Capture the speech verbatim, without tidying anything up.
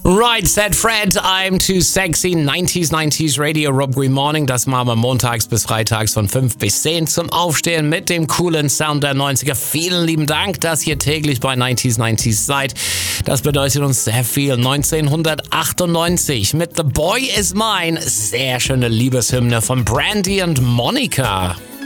Right, said Fred, I'm too sexy. neunziger neunzig Radio, Rob Green Morning. Das machen wir montags bis freitags von fünf bis zehn zum Aufstehen mit dem coolen Sound der neunziger. Vielen lieben Dank, dass ihr täglich bei neunziger neunzig seid. Das bedeutet uns sehr viel. neunzehnhundertachtundneunzig mit The Boy Is Mine. Sehr schöne Liebeshymne von Brandy und Monica.